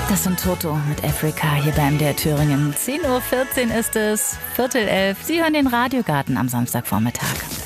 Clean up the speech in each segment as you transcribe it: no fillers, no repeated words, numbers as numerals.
Das sind Toto mit Afrika hier bei MDR Thüringen. 10:14 Uhr ist es, 10:45. Sie hören den Radiogarten am Samstagvormittag.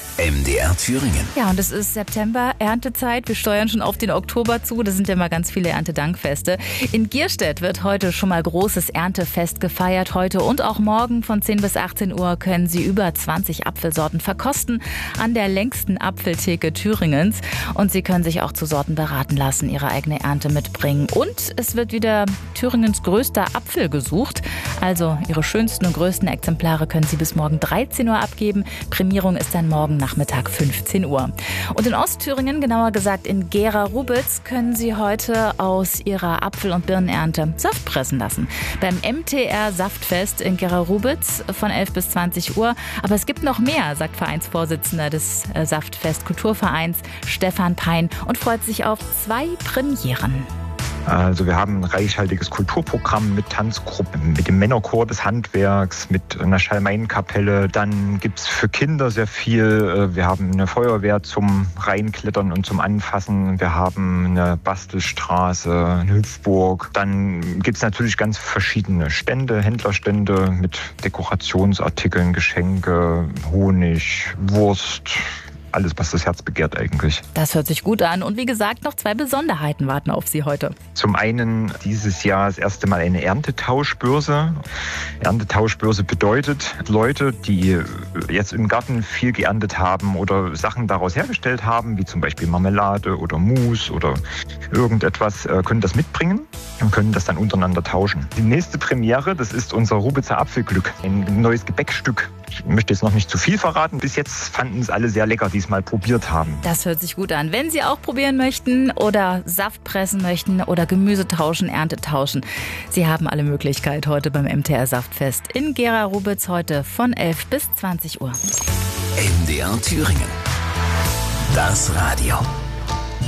MDR Thüringen. Ja, und es ist September, Erntezeit. Wir steuern schon auf den Oktober zu. Da sind ja immer ganz viele Erntedankfeste. In Gierstedt wird heute schon mal großes Erntefest gefeiert. Heute und auch morgen von 10 bis 18 Uhr können Sie über 20 Apfelsorten verkosten an der längsten Apfeltheke Thüringens. Und Sie können sich auch zu Sorten beraten lassen, Ihre eigene Ernte mitbringen. Und es wird wieder Thüringens größter Apfel gesucht. Also Ihre schönsten und größten Exemplare können Sie bis morgen 13 Uhr abgeben. Prämierung ist dann morgen Nachmittag 15 Uhr. Und in Ostthüringen, genauer gesagt in Gera-Rubitz, können Sie heute aus Ihrer Apfel- und Birnenernte Saft pressen lassen. Beim MTR Saftfest in Gera-Rubitz von 11 bis 20 Uhr. Aber es gibt noch mehr, sagt Vereinsvorsitzender des Saftfest Kulturvereins Stefan Pein und freut sich auf 2 Premieren. Also wir haben ein reichhaltiges Kulturprogramm mit Tanzgruppen, mit dem Männerchor des Handwerks, mit einer Schalmeinenkapelle. Dann gibt's für Kinder sehr viel. Wir haben eine Feuerwehr zum Reinklettern und zum Anfassen. Wir haben eine Bastelstraße, eine Hüpfburg. Dann gibt's natürlich ganz verschiedene Stände, Händlerstände mit Dekorationsartikeln, Geschenke, Honig, Wurst. Alles, was das Herz begehrt eigentlich. Das hört sich gut an. Und wie gesagt, noch 2 Besonderheiten warten auf Sie heute. Zum einen dieses Jahr das erste Mal eine Erntetauschbörse. Erntetauschbörse bedeutet, Leute, die jetzt im Garten viel geerntet haben oder Sachen daraus hergestellt haben, wie zum Beispiel Marmelade oder Mousse oder irgendetwas, können das mitbringen und können das dann untereinander tauschen. Die nächste Premiere, das ist unser Rubitzer Apfelglück, ein neues Gebäckstück. Ich möchte jetzt noch nicht zu viel verraten. Bis jetzt fanden es alle sehr lecker, die es mal probiert haben. Das hört sich gut an. Wenn Sie auch probieren möchten oder Saft pressen möchten oder Gemüse tauschen, Ernte tauschen, Sie haben alle Möglichkeit heute beim MTR Saftfest in Gera-Rubitz heute von 11 bis 20 Uhr. MDR Thüringen. Das Radio.